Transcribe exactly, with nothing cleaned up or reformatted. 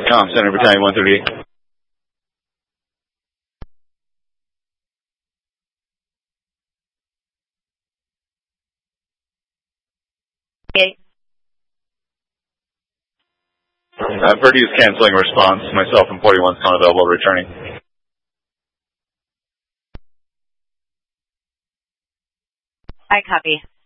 Com Center, Battalion one thirty-eight. Okay. Uh, Purdue's canceling response. Myself and forty-one's unavailable, returning. I copy.